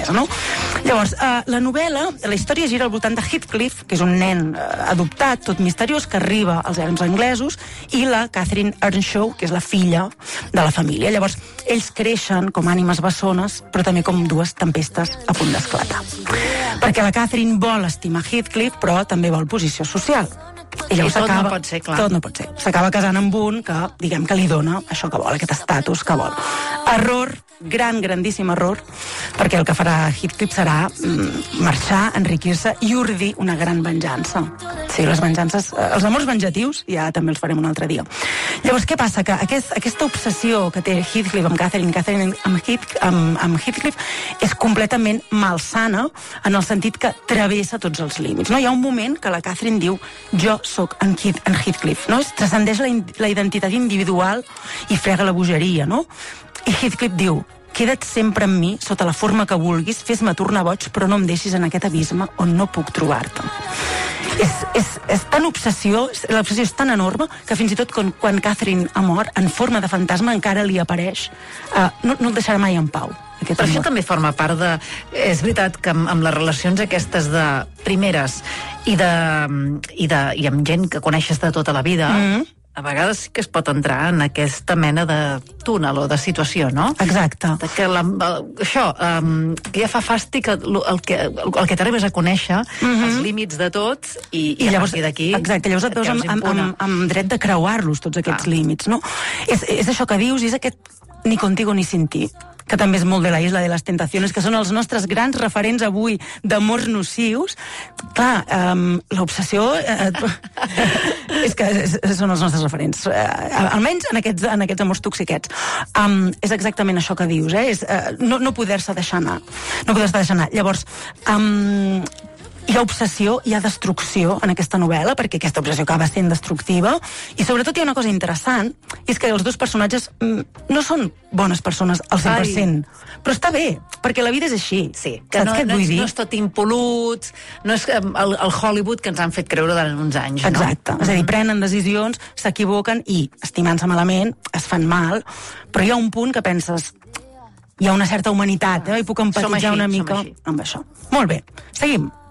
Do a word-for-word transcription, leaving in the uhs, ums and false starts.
anglesa, no? Llavors, eh, la novel·la, la història gira al voltant de Heathcliff, que és un nen eh, adoptat, tot misteriós, que arriba als erms anglesos, i la Catherine Earnshaw, que és la filla de la família. Llavors, ells creixen com ànimes bessones, però també com dues tempestes a punt d'esclatar. Perquè la Catherine vol estimar Heathcliff, però també vol posició social. I, I tot no pot ser, clar. Tot no pot ser. S'acaba casant amb un que, diguem, que li dona això que vol, aquest estatus que vol. Error, gran, grandíssim error, perquè el que farà Heathcliff serà mm, marxar, enriquir-se i ordir una gran venjança. Sí, les venjances, eh, els amors venjatius ja també els farem un altre dia. Llavors, què passa? Que aquest, aquesta obsessió que té Heathcliff amb Catherine, Catherine amb, Heath, amb, amb Heathcliff és completament malsana en el sentit que travessa tots els límits. No? Hi ha un moment que la Catherine diu jo soc en, Heath, en Heathcliff, no? Transcendeix la, la identitat individual i frega la bogeria, no? I Heathcliff diu queda't sempre amb mi, sota la forma que vulguis, fes-me tornar boig, però no em deixis en aquest abisme on no puc trobar-te. És, és, és tan obsessió, l'obsessió és tan enorme, que fins i tot quan, quan Catherine ha mort, en forma de fantasma encara li apareix. Uh, no, no el deixarà mai en pau. Però això també forma part de... És veritat que amb, amb les relacions aquestes de primeres i, de, i, de, i amb gent que coneixes de tota la vida, mm-hmm. a vegades sí que es pot entrar en aquesta mena de túnel o de situació, no? Exacte. De que la, això, um, que ja fa fàstic el, el que, el que t'arribes a conèixer, mm-hmm. els límits de tot, i, i, I llavors, a partir d'aquí... Exacte, llavors et veus amb, amb, amb, amb dret de creuar-los, tots aquests ah. límits, no? És, és això que dius, és aquest ni contigo ni sin ti, que també és molt de la Isla de les Tentaciones, que són els nostres grans referents avui d'amors nocius. Clar, um, l'obsessió eh, és que són els nostres referents, uh, almenys en aquests, en aquests amors toxiquets. Um, és exactament això que dius, eh? És, uh, no, no poder-se deixar anar. No poder-se deixar anar. Llavors, um, hi ha obsessió, hi ha destrucció en aquesta novel·la, perquè aquesta obsessió acaba sent destructiva, i sobretot hi ha una cosa interessant, i és que els dos personatges mm, no són bones persones al cent per cent, Ai. Però està bé, perquè la vida és així. Sí, que Saps no, què et vull no, és, dir? no és tot impolut, no és el, el Hollywood que ens han fet creure durant uns anys, no? Exacte, és a dir, prenen decisions, s'equivoquen i, estimant-se malament, es fan mal, però hi ha un punt que penses hi ha una certa humanitat, eh? I puc empatitzar així, una mica amb això. Molt bé, seguim.